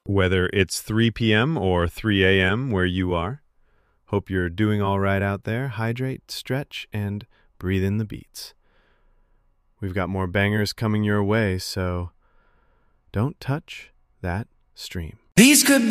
Whether it's 3 p.m. or 3 a.m. where you are, hope you're doing all right out there. Hydrate, stretch, and breathe in the beats. We've got more bangers coming your way, so don't touch that stream. These could